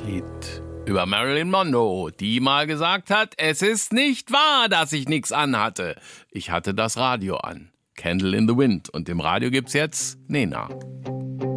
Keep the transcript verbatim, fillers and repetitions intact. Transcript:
Hit über Marilyn Monroe, die mal gesagt hat, es ist nicht wahr, dass ich nichts anhatte. Ich hatte das Radio an. Candle in the Wind. Und im Radio gibt's jetzt Nena.